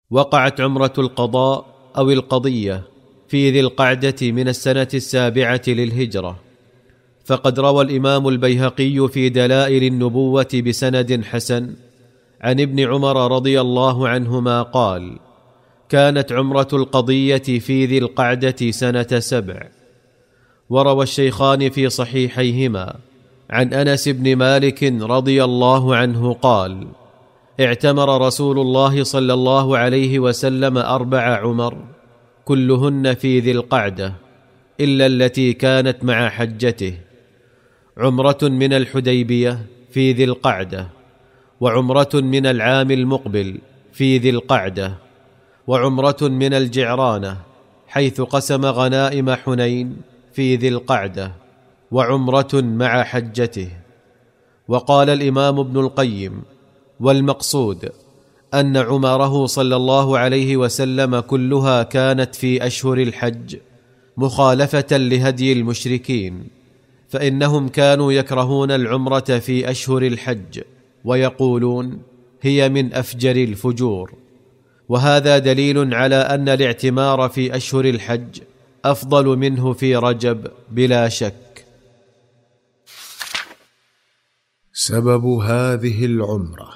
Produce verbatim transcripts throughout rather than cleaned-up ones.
وقعت عمرة القضاء أو القضية في ذي القعدة من السنة السابعة للهجرة. فقد روى الإمام البيهقي في دلائل النبوة بسند حسن عن ابن عمر رضي الله عنهما قال: كانت عمرة القضية في ذي القعدة سنة سبع. وروى الشيخان في صحيحيهما عن أنس بن مالك رضي الله عنه قال: اعتمر رسول الله صلى الله عليه وسلم أربع عمر كلهن في ذي القعدة إلا التي كانت مع حجته: عمرة من الحديبية في ذي القعدة، وعمرة من العام المقبل في ذي القعدة، وعمرة من الجعرانة حيث قسم غنائم حنين في ذي القعدة، وعمرة مع حجته. وقال الإمام ابن القيم: والمقصود أن عمره صلى الله عليه وسلم كلها كانت في أشهر الحج، مخالفة لهدي المشركين، فإنهم كانوا يكرهون العمرة في أشهر الحج ويقولون هي من أفجر الفجور. وهذا دليل على أن الاعتمار في أشهر الحج أفضل منه في رجب بلا شك. سبب هذه العمرة.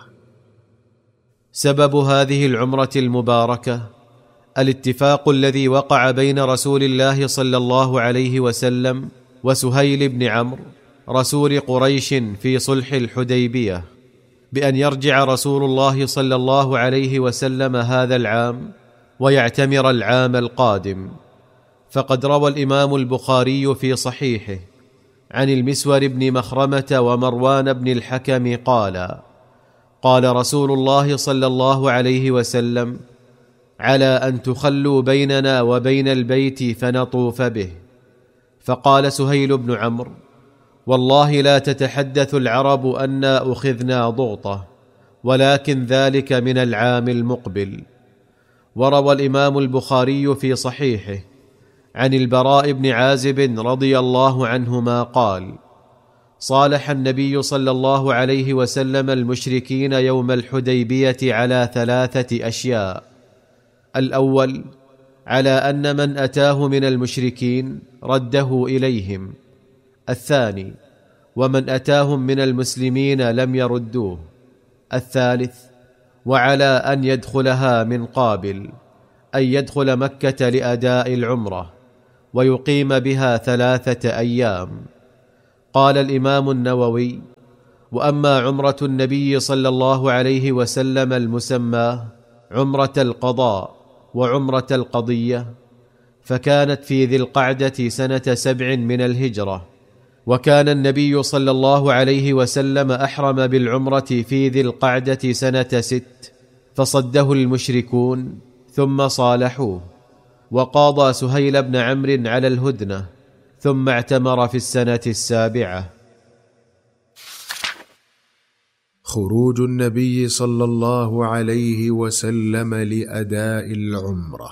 سبب هذه العمرة المباركة الاتفاق الذي وقع بين رسول الله صلى الله عليه وسلم وسهيل بن عمرو رسول قريش في صلح الحديبية بأن يرجع رسول الله صلى الله عليه وسلم هذا العام ويعتمر العام القادم. فقد روى الإمام البخاري في صحيحه عن المسور بن مخرمة ومروان بن الحكم قال: قال رسول الله صلى الله عليه وسلم: على أن تخلوا بيننا وبين البيت فنطوف به. فقال سهيل بن عمرو: والله لا تتحدث العرب أنا أخذنا ضغطة، ولكن ذلك من العام المقبل. وروى الإمام البخاري في صحيحه عن البراء بن عازب رضي الله عنهما قال: صالح النبي صلى الله عليه وسلم المشركين يوم الحديبية على ثلاثة أشياء: الأول على أن من أتاه من المشركين رده إليهم، الثاني ومن أتاهم من المسلمين لم يردوه، الثالث وعلى أن يدخلها من قابل، أن يدخل مكة لأداء العمرة ويقيم بها ثلاثة أيام. قال الإمام النووي: وأما عمرة النبي صلى الله عليه وسلم المسمى عمرة القضاء وعمرة القضية فكانت في ذي القعدة سنة سبع من الهجرة، وكان النبي صلى الله عليه وسلم أحرم بالعمرة في ذي القعدة سنة ست، فصده المشركون ثم صالحوه، وقاضى سهيل بن عمرو على الهدنة، ثم اعتمر في السنة السابعة. خروج النبي صلى الله عليه وسلم لأداء العمرة.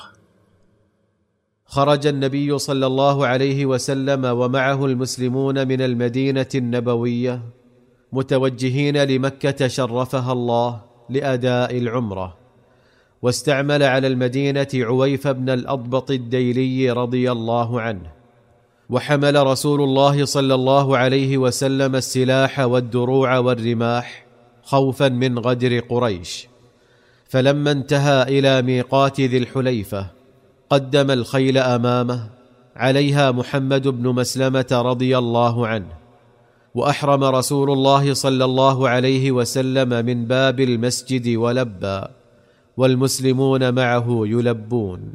خرج النبي صلى الله عليه وسلم ومعه المسلمون من المدينة النبوية متوجهين لمكة شرفها الله لأداء العمرة، واستعمل على المدينة عويف بن الأضبط الديلي رضي الله عنه. وحمل رسول الله صلى الله عليه وسلم السلاح والدروع والرماح خوفا من غدر قريش. فلما انتهى إلى ميقات ذي الحليفة قدم الخيل أمامه عليها محمد بن مسلمة رضي الله عنه، وأحرم رسول الله صلى الله عليه وسلم من باب المسجد ولبى، والمسلمون معه يلبون.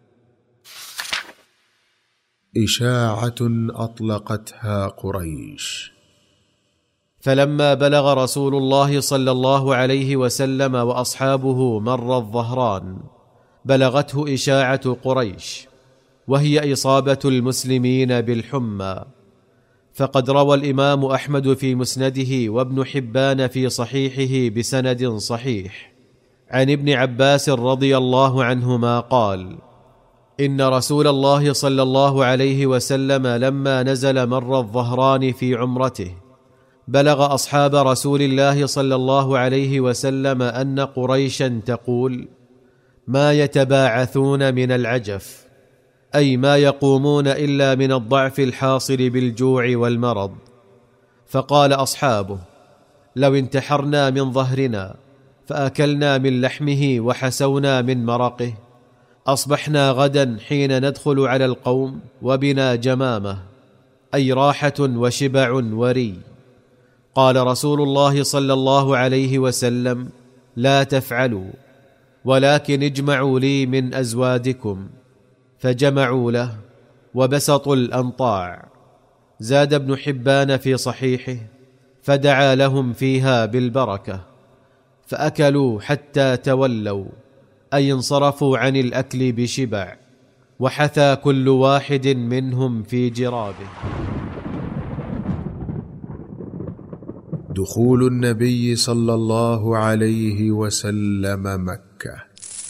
إشاعة أطلقتها قريش. فلما بلغ رسول الله صلى الله عليه وسلم وأصحابه مر الظهران بلغته إشاعة قريش، وهي إصابة المسلمين بالحمى. فقد روى الإمام أحمد في مسنده وابن حبان في صحيحه بسند صحيح عن ابن عباس رضي الله عنهما قال: إن رسول الله صلى الله عليه وسلم لما نزل مر الظهران في عمرته بلغ أصحاب رسول الله صلى الله عليه وسلم أن قريشا تقول: ما يتباعثون من العجف، أي ما يقومون إلا من الضعف الحاصل بالجوع والمرض. فقال أصحابه: لو انتحرنا من ظهرنا فأكلنا من لحمه وحسونا من مرقه، أصبحنا غدا حين ندخل على القوم وبنا جمامة، أي راحة وشبع وري. قال رسول الله صلى الله عليه وسلم: لا تفعلوا، ولكن اجمعوا لي من أزوادكم. فجمعوا له وبسطوا الأنطاع. زاد ابن حبان في صحيحه: فدعا لهم فيها بالبركة، فأكلوا حتى تولوا، أي انصرفوا عن الأكل بشبع، وحثى كل واحد منهم في جرابه. دخول النبي صلى الله عليه وسلم مكة.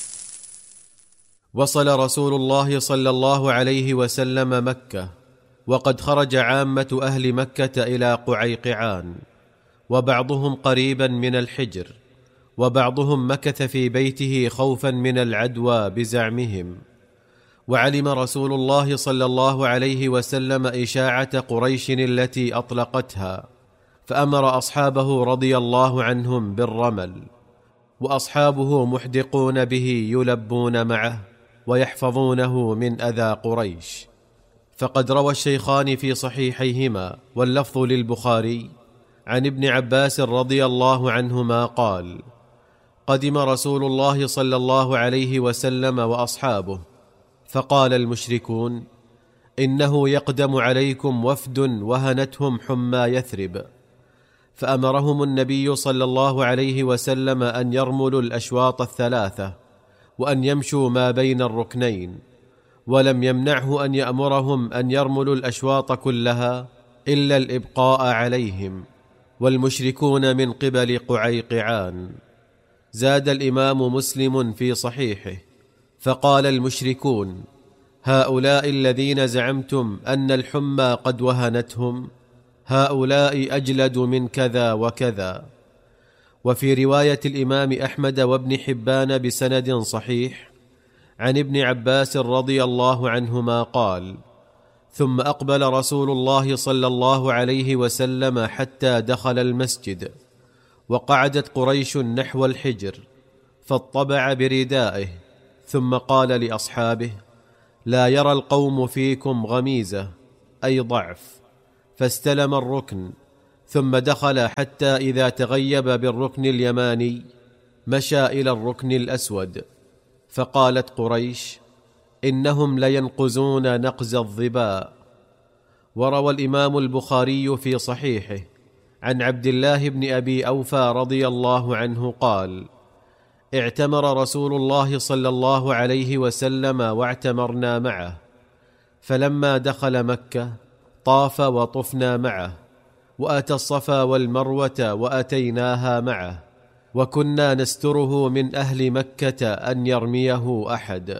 وصل رسول الله صلى الله عليه وسلم مكة، وقد خرج عامة أهل مكة إلى قعيقعان، وبعضهم قريبا من الحجر، وبعضهم مكث في بيته خوفا من العدوى بزعمهم. وعلم رسول الله صلى الله عليه وسلم إشاعة قريش التي أطلقتها، فأمر أصحابه رضي الله عنهم بالرمل، وأصحابه محدقون به يلبون معه ويحفظونه من أذى قريش. فقد روى الشيخان في صحيحيهما واللفظ للبخاري عن ابن عباس رضي الله عنهما قال: قدم رسول الله صلى الله عليه وسلم وأصحابه، فقال المشركون: إنه يقدم عليكم وفد وهنتهم حمى يثرب. فأمرهم النبي صلى الله عليه وسلم أن يرملوا الأشواط الثلاثة، وأن يمشوا ما بين الركنين، ولم يمنعه أن يأمرهم أن يرملوا الأشواط كلها إلا الإبقاء عليهم، والمشركون من قبل قعيقعان. زاد الإمام مسلم في صحيحه: فقال المشركون: هؤلاء الذين زعمتم أن الحمى قد وهنتهم، هؤلاء أجلد من كذا وكذا. وفي رواية الإمام أحمد وابن حبان بسند صحيح عن ابن عباس رضي الله عنهما قال: ثم أقبل رسول الله صلى الله عليه وسلم حتى دخل المسجد، وقعدت قريش نحو الحجر، فاطبع بردائه، ثم قال لأصحابه: لا يرى القوم فيكم غميزة، أي ضعف، فاستلم الركن، ثم دخل حتى إذا تغيب بالركن اليماني مشى إلى الركن الأسود. فقالت قريش: إنهم لينقزون نقز الظباء. وروى الإمام البخاري في صحيحه عن عبد الله بن أبي أوفى رضي الله عنه قال: اعتمر رسول الله صلى الله عليه وسلم واعتمرنا معه، فلما دخل مكة طاف وطفنا معه، وأتى الصفا والمروة وأتيناها معه، وكنا نستره من أهل مكة أن يرميه أحد.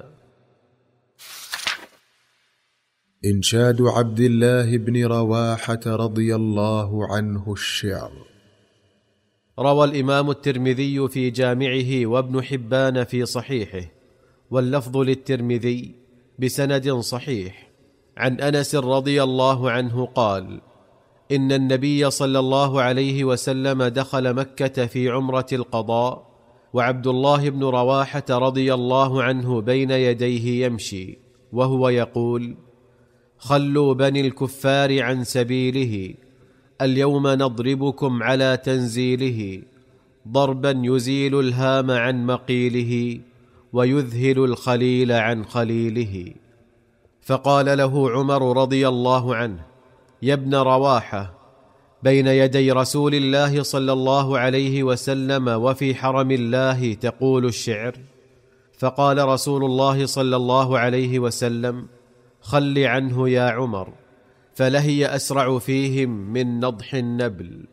إنشاد عبد الله بن رواحة رضي الله عنه الشعر. روى الإمام الترمذي في جامعه وابن حبان في صحيحه واللفظ للترمذي بسند صحيح عن أنس رضي الله عنه قال: إن النبي صلى الله عليه وسلم دخل مكة في عمرة القضاء، وعبد الله بن رواحة رضي الله عنه بين يديه يمشي وهو يقول: خلوا بني الكفار عن سبيله، اليوم نضربكم على تنزيله، ضربا يزيل الهام عن مقيله، ويذهل الخليل عن خليله. فقال له عمر رضي الله عنه: يا ابن رواحة، بين يدي رسول الله صلى الله عليه وسلم وفي حرم الله تقول الشعر؟ فقال رسول الله صلى الله عليه وسلم: خل عنه يا عمر، فلهي أسرع فيهم من نضح النبل.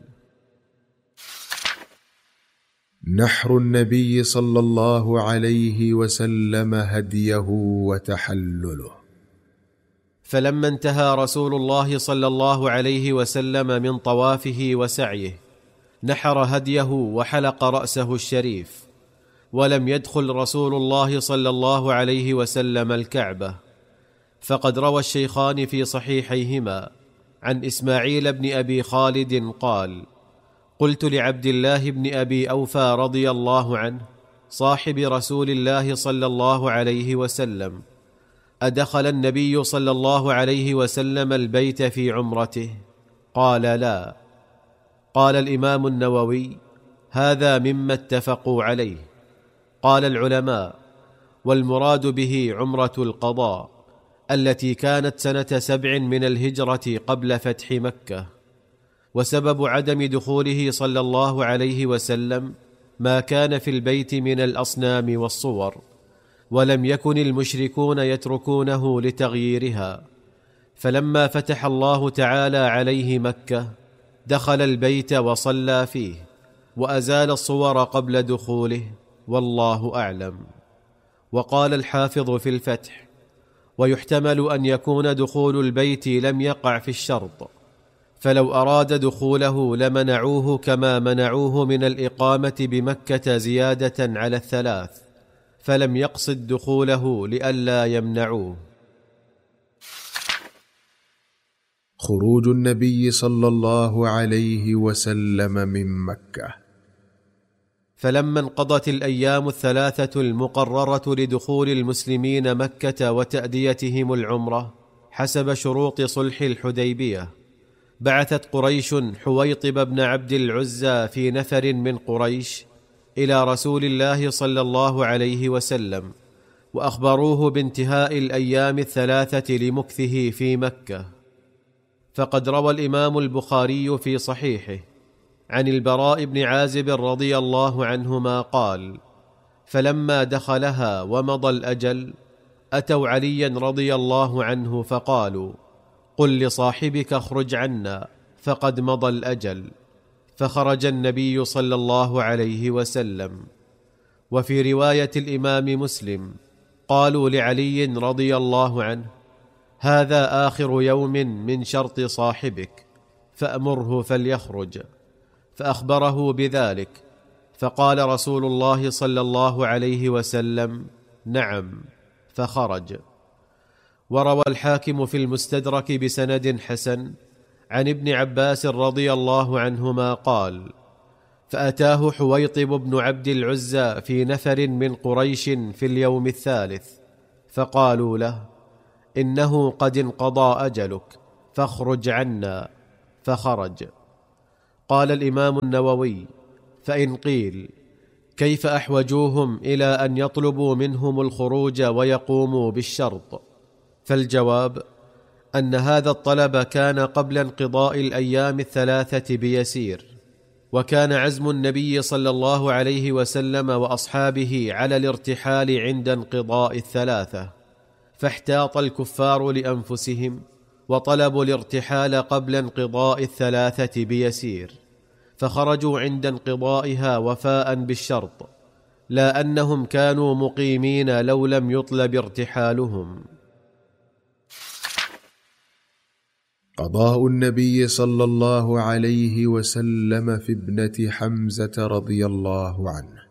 نحر النبي صلى الله عليه وسلم هديه وتحلله. فلما انتهى رسول الله صلى الله عليه وسلم من طوافه وسعيه، نحر هديه وحلق رأسه الشريف، ولم يدخل رسول الله صلى الله عليه وسلم الكعبة. فقد روى الشيخان في صحيحيهما عن إسماعيل بن أبي خالد قال: قلت لعبد الله بن أبي أوفى رضي الله عنه صاحب رسول الله صلى الله عليه وسلم: أدخل النبي صلى الله عليه وسلم البيت في عمرته؟ قال: لا. قال الإمام النووي: هذا مما اتفقوا عليه. قال العلماء: والمراد به عمرة القضاء التي كانت سنة سبع من الهجرة قبل فتح مكة. وسبب عدم دخوله صلى الله عليه وسلم ما كان في البيت من الأصنام والصور، ولم يكن المشركون يتركونه لتغييرها. فلما فتح الله تعالى عليه مكة دخل البيت وصلى فيه، وأزال الصور قبل دخوله، والله أعلم. وقال الحافظ في الفتح: ويحتمل أن يكون دخول البيت لم يقع في الشرط، فلو أراد دخوله لمنعوه كما منعوه من الإقامة بمكة زيادة على الثلاث، فلم يقصد دخوله لئلا يمنعوه. خروج النبي صلى الله عليه وسلم من مكة. فلما انقضت الأيام الثلاثة المقررة لدخول المسلمين مكة وتأديتهم العمرة حسب شروط صلح الحديبية، بعثت قريش حويطب بن عبد العزى في نفر من قريش إلى رسول الله صلى الله عليه وسلم، وأخبروه بانتهاء الأيام الثلاثة لمكثه في مكة. فقد روى الإمام البخاري في صحيحه عن البراء بن عازب رضي الله عنهما قال: فلما دخلها ومضى الأجل أتوا عليا رضي الله عنه فقالوا: قل لصاحبك اخرج عنا فقد مضى الأجل، فخرج النبي صلى الله عليه وسلم. وفي رواية الإمام مسلم قالوا لعلي رضي الله عنه: هذا آخر يوم من شرط صاحبك فأمره فليخرج، فأخبره بذلك، فقال رسول الله صلى الله عليه وسلم: نعم، فخرج. وروى الحاكم في المستدرك بسند حسن عن ابن عباس رضي الله عنهما قال: فأتاه حويطب بن عبد العزى في نفر من قريش في اليوم الثالث، فقالوا له: إنه قد انقضى أجلك فاخرج عنا، فخرج. قال الإمام النووي: فإن قيل كيف أحوجوهم إلى أن يطلبوا منهم الخروج ويقوموا بالشرط؟ فالجواب أن هذا الطلب كان قبل انقضاء الأيام الثلاثة بيسير، وكان عزم النبي صلى الله عليه وسلم وأصحابه على الارتحال عند انقضاء الثلاثة، فاحتاط الكفار لأنفسهم وطلبوا الارتحال قبل انقضاء الثلاثة بيسير، فخرجوا عند انقضائها وفاء بالشرط، لا أنهم كانوا مقيمين لو لم يطلب ارتحالهم. قضاء النبي صلى الله عليه وسلم في ابنة حمزة رضي الله عنه.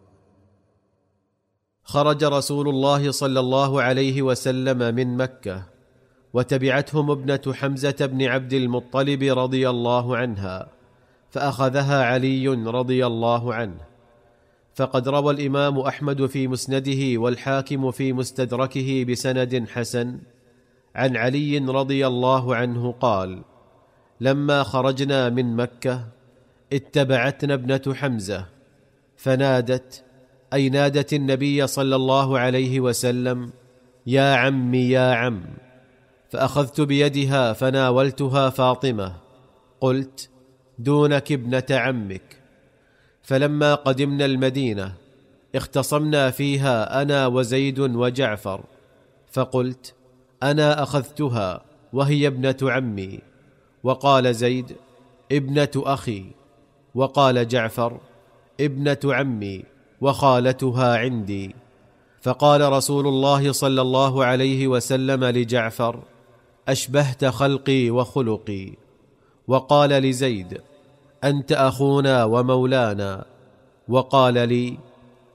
خرج رسول الله صلى الله عليه وسلم من مكة، وتبعتهم ابنة حمزة بن عبد المطلب رضي الله عنها، فأخذها علي رضي الله عنه. فقد روى الإمام أحمد في مسنده والحاكم في مستدركه بسند حسن عن علي رضي الله عنه قال: لما خرجنا من مكة اتبعتنا ابنة حمزة فنادت، أي نادت النبي صلى الله عليه وسلم: يا عمي يا عم، فأخذت بيدها فناولتها فاطمة، قلت: دونك ابنة عمك. فلما قدمنا المدينة اختصمنا فيها أنا وزيد وجعفر، فقلت: أنا أخذتها وهي ابنة عمي، وقال زيد: ابنة أخي، وقال جعفر: ابنة عمي وخالتها عندي. فقال رسول الله صلى الله عليه وسلم لجعفر: أشبهت خلقي وخلقي. وقال لزيد: أنت أخونا ومولانا. وقال لي: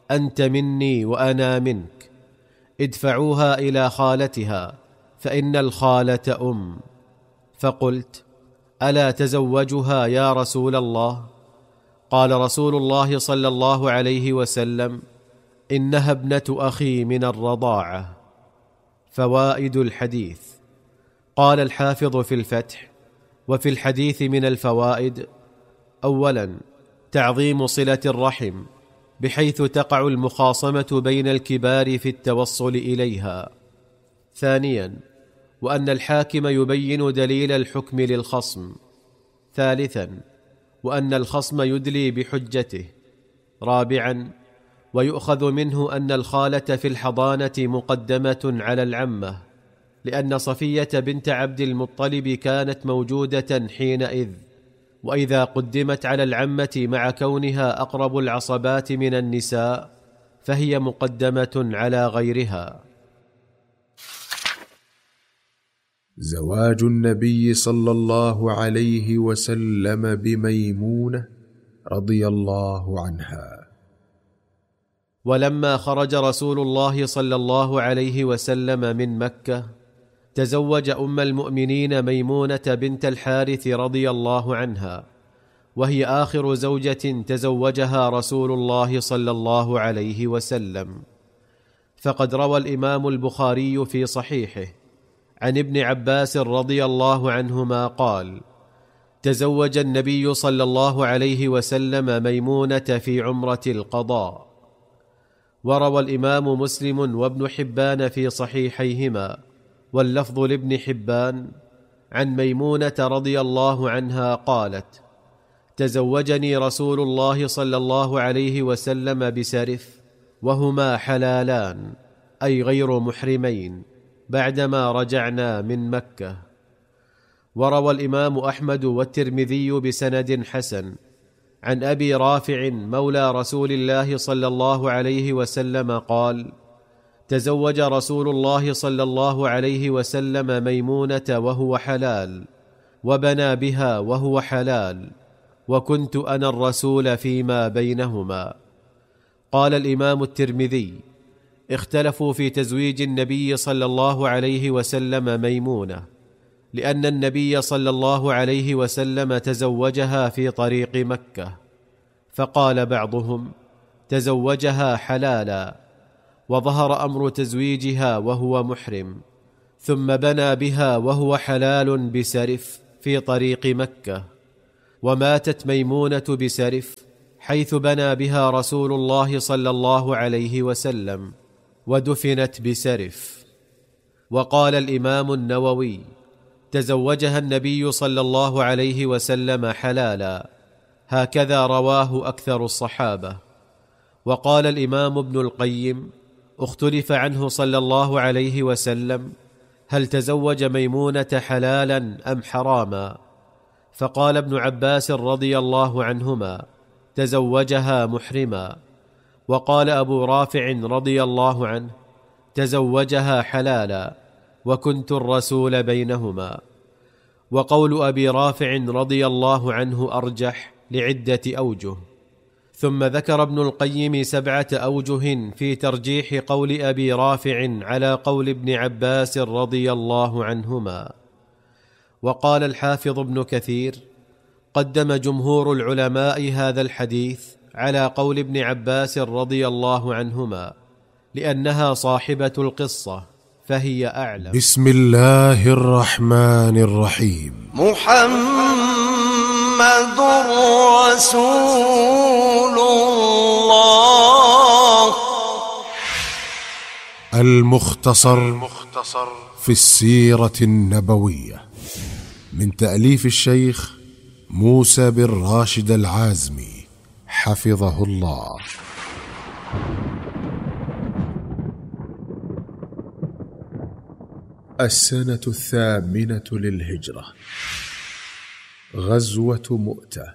أنت مني وأنا منك، ادفعوها إلى خالتها فإن الخالة أم. فقلت: ألا تزوجها يا رسول الله؟ قال رسول الله صلى الله عليه وسلم: إنها ابنة أخي من الرضاعة. فوائد الحديث. قال الحافظ في الفتح: وفي الحديث من الفوائد: أولا، تعظيم صلة الرحم، بحيث تقع المخاصمة بين الكبار في التوصل إليها. ثانيا، وأن الحاكم يبين دليل الحكم للخصم. ثالثا، وأن الخصم يدلي بحجته. رابعا، ويؤخذ منه أن الخالة في الحضانة مقدمة على العمة، لأن صفية بنت عبد المطلب كانت موجودة حينئذ، وإذا قدمت على العمة مع كونها أقرب العصبات من النساء فهي مقدمة على غيرها. زواج النبي صلى الله عليه وسلم بميمونة رضي الله عنها. ولما خرج رسول الله صلى الله عليه وسلم من مكة، تزوج أم المؤمنين ميمونة بنت الحارث رضي الله عنها، وهي آخر زوجة تزوجها رسول الله صلى الله عليه وسلم. فقد روى الإمام البخاري في صحيحه عن ابن عباس رضي الله عنهما قال: تزوج النبي صلى الله عليه وسلم ميمونة في عمرة القضاء. وروى الإمام مسلم وابن حبان في صحيحيهما، واللفظ لابن حبان، عن ميمونة رضي الله عنها قالت: تزوجني رسول الله صلى الله عليه وسلم بسرف وهما حلالان، أي غير محرمين، بعدما رجعنا من مكة. وروى الإمام أحمد والترمذي بسند حسن عن أبي رافع مولى رسول الله صلى الله عليه وسلم قال: تزوج رسول الله صلى الله عليه وسلم ميمونة وهو حلال، وبنى بها وهو حلال، وكنت أنا الرسول فيما بينهما. قال الإمام الترمذي: اختلفوا في تزويج النبي صلى الله عليه وسلم ميمونة، لأن النبي صلى الله عليه وسلم تزوجها في طريق مكة، فقال بعضهم: تزوجها حلالا، وظهر أمر تزويجها وهو محرم، ثم بنى بها وهو حلال بسرف في طريق مكة، وماتت ميمونة بسرف، حيث بنى بها رسول الله صلى الله عليه وسلم، ودفنت بسرف. وقال الإمام النووي: تزوجها النبي صلى الله عليه وسلم حلالا، هكذا رواه أكثر الصحابة. وقال الإمام ابن القيم: اختلف عنه صلى الله عليه وسلم هل تزوج ميمونة حلالا أم حراما، فقال ابن عباس رضي الله عنهما: تزوجها محرما. وقال أبو رافع رضي الله عنه: تزوجها حلالا، وكنت الرسول بينهما. وقول أبي رافع رضي الله عنه أرجح لعدة أوجه. ثم ذكر ابن القيم سبعة أوجه في ترجيح قول أبي رافع على قول ابن عباس رضي الله عنهما. وقال الحافظ ابن كثير: قدم جمهور العلماء هذا الحديث على قول ابن عباس رضي الله عنهما، لأنها صاحبة القصة فهي أعلم. بسم الله الرحمن الرحيم. محمد رسول الله. المختصر في السيرة النبوية، من تأليف الشيخ موسى بن راشد العازمي حفظه الله. السنة الثامنة للهجرة، غزوة مؤتة.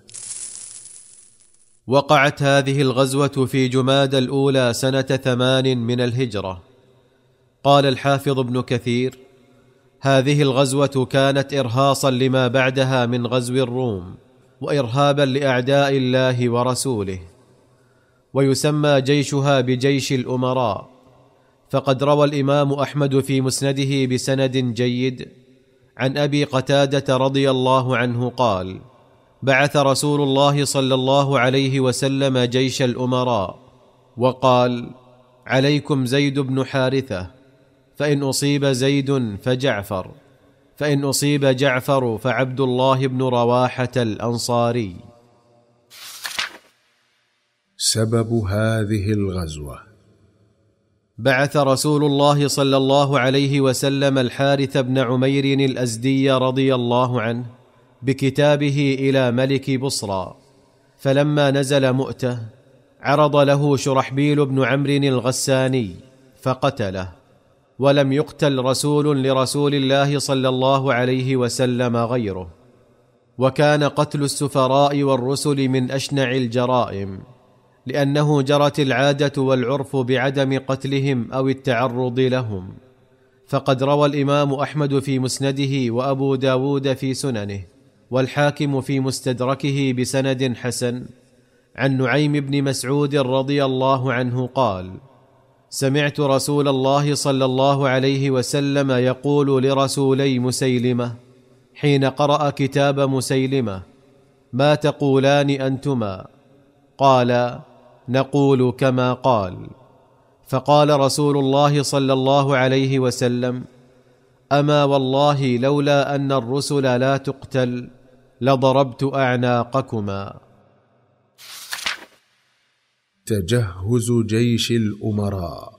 وقعت هذه الغزوة في جمادى الأولى سنة ثمان من الهجرة. قال الحافظ ابن كثير: هذه الغزوة كانت إرهاصا لما بعدها من غزو الروم، وإرهابا لأعداء الله ورسوله. ويسمى جيشها بجيش الأمراء. فقد روى الإمام أحمد في مسنده بسند جيد عن أبي قتادة رضي الله عنه قال: بعث رسول الله صلى الله عليه وسلم جيش الأمراء وقال: عليكم زيد بن حارثة، فإن أصيب زيد فجعفر، فإن أصيب جعفر فعبد الله بن رواحة الأنصاري. سبب هذه الغزوة: بعث رسول الله صلى الله عليه وسلم الحارث بن عمير الأزدي رضي الله عنه بكتابه إلى ملك بصرى، فلما نزل مؤتة عرض له شرحبيل بن عمرو الغساني فقتله، ولم يقتل رسول لرسول الله صلى الله عليه وسلم غيره. وكان قتل السفراء والرسل من أشنع الجرائم، لأنه جرت العادة والعرف بعدم قتلهم أو التعرض لهم. فقد روى الإمام أحمد في مسنده وأبو داود في سننه والحاكم في مستدركه بسند حسن عن نعيم بن مسعود رضي الله عنه قال: سمعت رسول الله صلى الله عليه وسلم يقول لرسولي مسيلمة حين قرأ كتاب مسيلمة: ما تقولان أنتما؟ قال: نقول كما قال. فقال رسول الله صلى الله عليه وسلم: أما والله لولا أن الرسل لا تقتل لضربت أعناقكما. تجهز جيش الأمراء.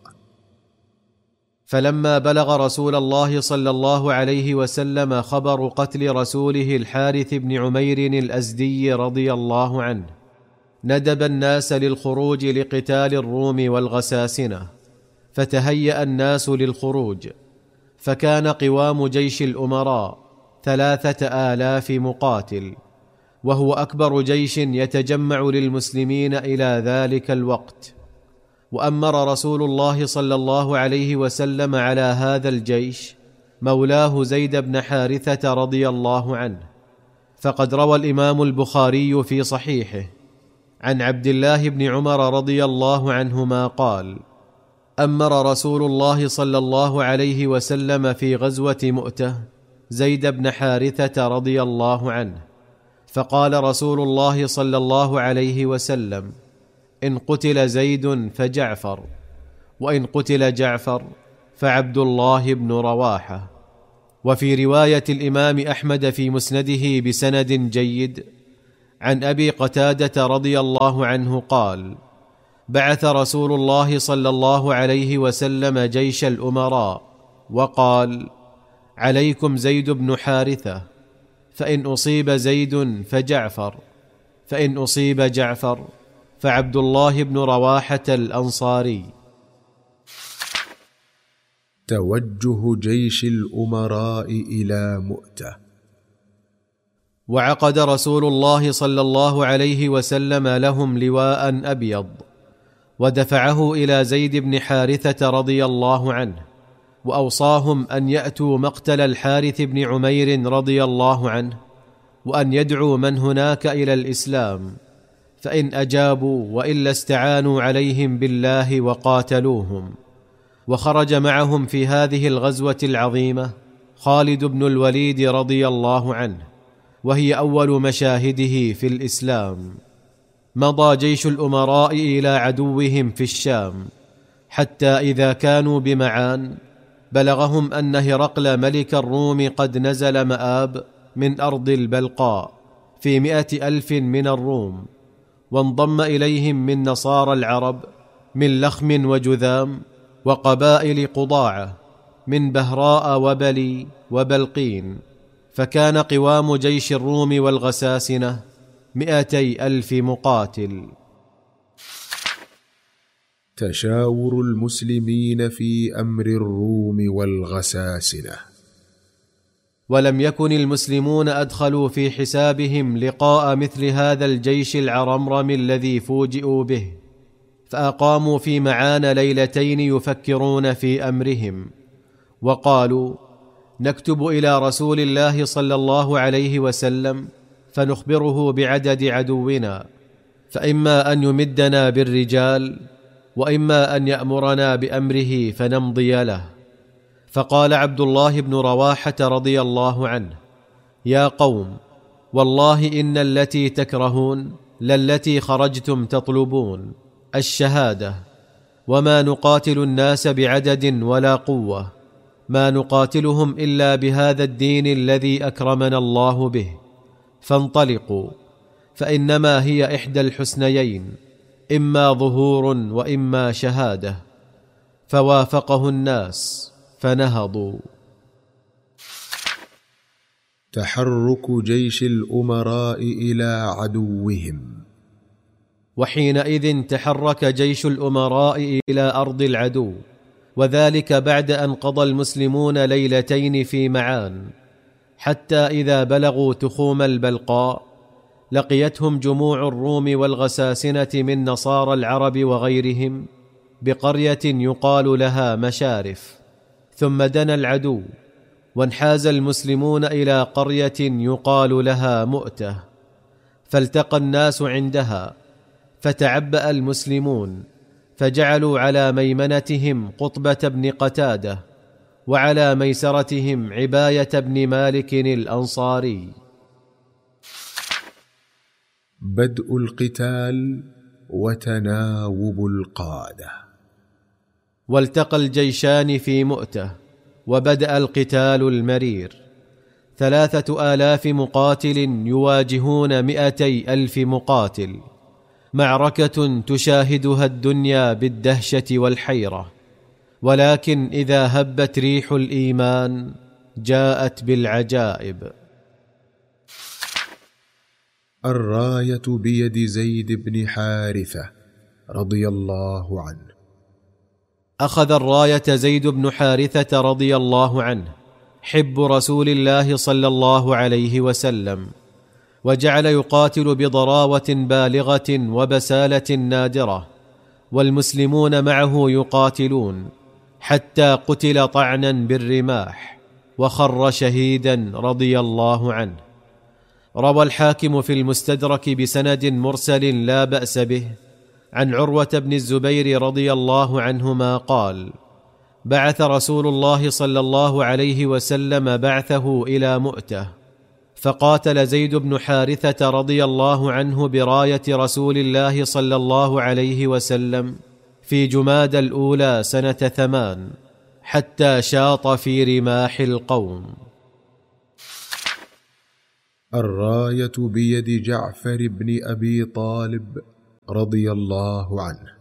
فلما بلغ رسول الله صلى الله عليه وسلم خبر قتل رسوله الحارث بن عمير الأزدي رضي الله عنه، ندب الناس للخروج لقتال الروم والغساسنة، فتهيأ الناس للخروج، فكان قوام جيش الأمراء ثلاثة آلاف مقاتل، وهو أكبر جيش يتجمع للمسلمين إلى ذلك الوقت. وأمر رسول الله صلى الله عليه وسلم على هذا الجيش مولاه زيد بن حارثة رضي الله عنه. فقد روى الإمام البخاري في صحيحه عن عبد الله بن عمر رضي الله عنهما قال: أمر رسول الله صلى الله عليه وسلم في غزوة مؤتة زيد بن حارثة رضي الله عنه، فقال رسول الله صلى الله عليه وسلم: إن قتل زيد فجعفر، وإن قتل جعفر فعبد الله بن رواحة. وفي رواية الإمام أحمد في مسنده بسند جيد عن أبي قتادة رضي الله عنه قال: بعث رسول الله صلى الله عليه وسلم جيش الأمراء وقال: عليكم زيد بن حارثة، فإن أصيب زيد فجعفر، فإن أصيب جعفر فعبد الله بن رواحة الأنصاري. توجه جيش الأمراء إلى مؤتة. وعقد رسول الله صلى الله عليه وسلم لهم لواء أبيض، ودفعه إلى زيد بن حارثة رضي الله عنه، وأوصاهم أن يأتوا مقتل الحارث بن عمير رضي الله عنه، وأن يدعوا من هناك إلى الإسلام، فإن أجابوا وإلا استعانوا عليهم بالله وقاتلوهم. وخرج معهم في هذه الغزوة العظيمة خالد بن الوليد رضي الله عنه، وهي أول مشاهده في الإسلام. مضى جيش الأمراء إلى عدوهم في الشام، حتى إذا كانوا بمعان بلغهم أن هرقل ملك الروم قد نزل مآب من أرض البلقاء في مئة ألف من الروم، وانضم إليهم من نصارى العرب من لخم وجذام وقبائل قضاعة من بهراء وبلي وبلقين، فكان قوام جيش الروم والغساسنة مئتي ألف مقاتل. تشاور المسلمين في أمر الروم والغساسنة. ولم يكن المسلمون أدخلوا في حسابهم لقاء مثل هذا الجيش العرمرم الذي فوجئوا به، فأقاموا في معان ليلتين يفكرون في أمرهم، وقالوا: نكتب إلى رسول الله صلى الله عليه وسلم فنخبره بعدد عدونا، فإما أن يمدنا بالرجال وإما أن يأمرنا بأمره فنمضي له. فقال عبد الله بن رواحة رضي الله عنه: يا قوم، والله إن التي تكرهون للتي خرجتم تطلبون، الشهادة، وما نقاتل الناس بعدد ولا قوة، ما نقاتلهم إلا بهذا الدين الذي أكرمنا الله به، فانطلقوا، فإنما هي إحدى الحسنيين، إما ظهور وإما شهادة. فوافقه الناس فنهضوا. تحرك جيش الأمراء إلى عدوهم. وحينئذ تحرك جيش الأمراء إلى أرض العدو، وذلك بعد أن قضى المسلمون ليلتين في معان، حتى إذا بلغوا تخوم البلقاء لقيتهم جموع الروم والغساسنة من نصارى العرب وغيرهم بقرية يقال لها مشارف. ثم دنا العدو، وانحاز المسلمون إلى قرية يقال لها مؤتة، فالتقى الناس عندها، فتعبأ المسلمون، فجعلوا على ميمنتهم قطبة بن قتادة، وعلى ميسرتهم عباية بن مالك الأنصاري. بدء القتال وتناوب القادة. والتقى الجيشان في مؤتة، وبدأ القتال المرير. ثلاثة آلاف مقاتل يواجهون مئتي ألف مقاتل، معركة تشاهدها الدنيا بالدهشة والحيرة، ولكن إذا هبت ريح الإيمان جاءت بالعجائب. الراية بيد زيد بن حارثة رضي الله عنه. أخذ الراية زيد بن حارثة رضي الله عنه، حب رسول الله صلى الله عليه وسلم، وجعل يقاتل بضراوة بالغة وبسالة نادرة، والمسلمون معه يقاتلون، حتى قتل طعنا بالرماح وخر شهيدا رضي الله عنه. روى الحاكم في المستدرك بسند مرسل لا بأس به عن عروة بن الزبير رضي الله عنهما قال: بعث رسول الله صلى الله عليه وسلم بعثه إلى مؤتة، فقاتل زيد بن حارثة رضي الله عنه براية رسول الله صلى الله عليه وسلم في جماد الأولى سنة ثمان، حتى شاط في رماح القوم. الراية بيد جعفر بن أبي طالب رضي الله عنه.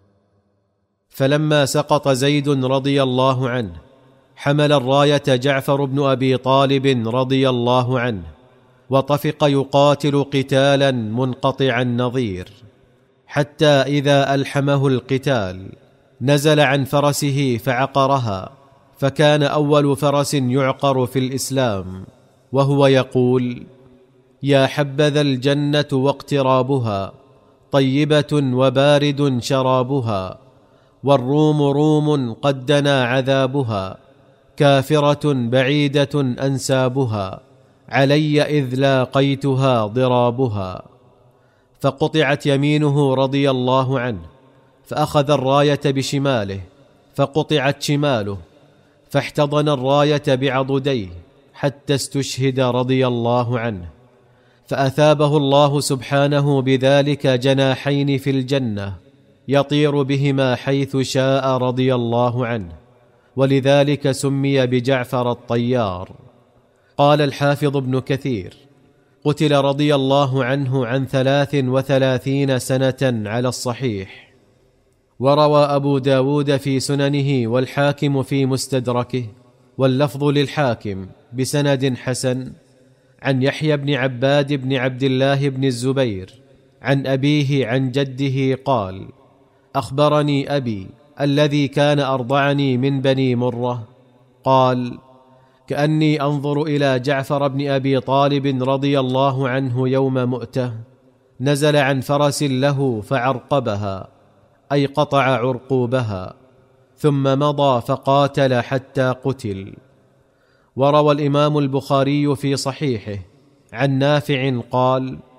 فلما سقط زيد رضي الله عنه حمل الراية جعفر بن أبي طالب رضي الله عنه، وطفق يقاتل قتالا منقطع النظير، حتى إذا ألحمه القتال نزل عن فرسه فعقرها، فكان أول فرس يعقر في الإسلام، وهو يقول: يا حبذا الجنة واقترابها، طيبة وبارد شرابها، والروم روم قد دنا عذابها، كافرة بعيدة أنسابها، علي إذ لاقيتها ضرابها. فقطعت يمينه رضي الله عنه، فأخذ الراية بشماله، فقطعت شماله، فاحتضن الراية بعضديه حتى استشهد رضي الله عنه، فأثابه الله سبحانه بذلك جناحين في الجنة يطير بهما حيث شاء رضي الله عنه، ولذلك سمي بجعفر الطيار. قال الحافظ ابن كثير: قتل رضي الله عنه عن ثلاث وثلاثين سنة على الصحيح. وروى أبو داود في سننه والحاكم في مستدركه، واللفظ للحاكم بسند حسن، عن يحيى بن عباد بن عبد الله بن الزبير عن أبيه عن جده قال: أخبرني أبي الذي كان أرضعني من بني مرة، قال: كأني أنظر إلى جعفر بن أبي طالب رضي الله عنه يوم مؤتة، نزل عن فرس له فعرقبها، أي قطع عرقوبها، ثم مضى فقاتل حتى قتل. وروى الإمام البخاري في صحيحه عن نافع قال: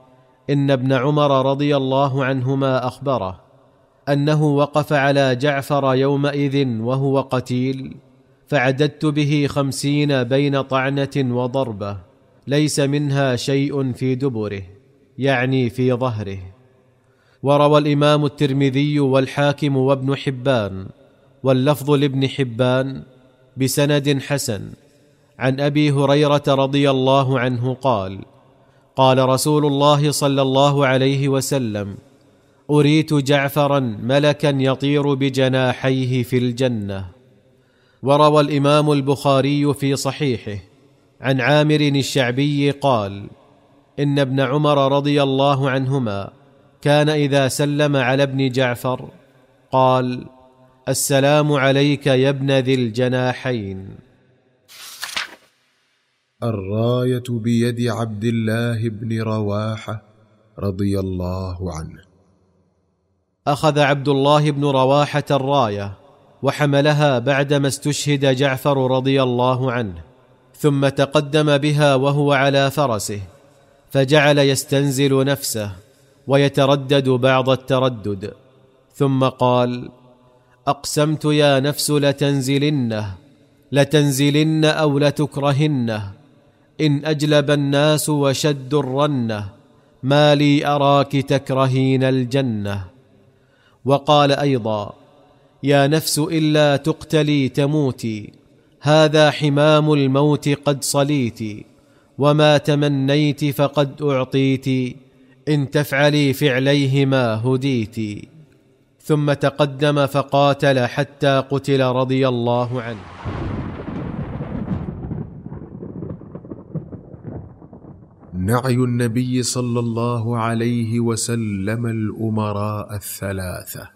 إن ابن عمر رضي الله عنهما أخبره أنه وقف على جعفر يومئذ وهو قتيل، فعددت به خمسين بين طعنة وضربة ليس منها شيء في دبره، يعني في ظهره. وروى الإمام الترمذي والحاكم وابن حبان، واللفظ لابن حبان، بسند حسن عن أبي هريرة رضي الله عنه قال: قال رسول الله صلى الله عليه وسلم: أريت جعفرا ملكا يطير بجناحيه في الجنة. وروى الإمام البخاري في صحيحه عن عامر الشعبي قال: إن ابن عمر رضي الله عنهما كان إذا سلم على ابن جعفر قال: السلام عليك يا ابن ذي الجناحين. الراية بيد عبد الله بن رواحة رضي الله عنه. أخذ عبد الله بن رواحة الراية وحملها بعدما استشهد جعفر رضي الله عنه، ثم تقدم بها وهو على فرسه، فجعل يستنزل نفسه ويتردد بعض التردد، ثم قال: أقسمت يا نفس لتنزلنه لتنزلن أو لتكرهنه، إن أجلب الناس وشد الرنه، ما لي أراك تكرهين الجنة. وقال أيضا: يا نفس إلا تقتلي تموتي، هذا حمام الموت قد صليت، وما تمنيت فقد أعطيت، إن تفعلي فعليهما هديت. ثم تقدم فقاتل حتى قتل رضي الله عنه. نعي النبي صلى الله عليه وسلم الأمراء الثلاثة.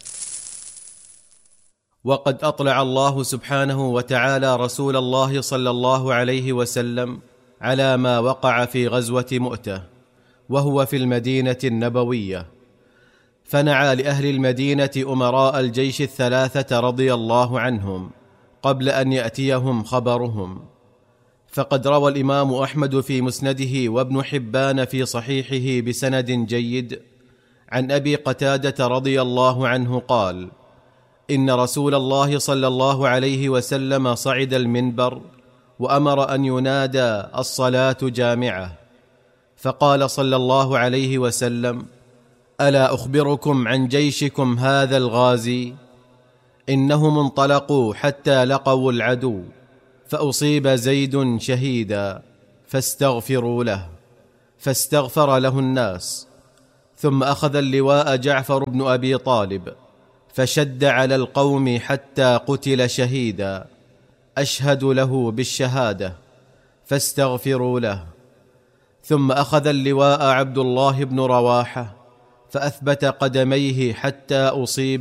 وقد أطلع الله سبحانه وتعالى رسول الله صلى الله عليه وسلم على ما وقع في غزوة مؤتة وهو في المدينة النبوية، فنعى لأهل المدينة أمراء الجيش الثلاثة رضي الله عنهم قبل أن يأتيهم خبرهم. فقد روى الإمام أحمد في مسنده وابن حبان في صحيحه بسند جيد عن أبي قتادة رضي الله عنه قال: إن رسول الله صلى الله عليه وسلم صعد المنبر وأمر أن ينادى: الصلاة جامعة. فقال صلى الله عليه وسلم: ألا أخبركم عن جيشكم هذا الغازي؟ إنهم انطلقوا حتى لقوا العدو، فأصيب زيد شهيدا، فاستغفروا له. فاستغفر له الناس، ثم أخذ اللواء جعفر بن أبي طالب، فشد على القوم حتى قتل شهيدا، أشهد له بالشهادة، فاستغفروا له. ثم أخذ اللواء عبد الله بن رواحة، فأثبت قدميه حتى أصيب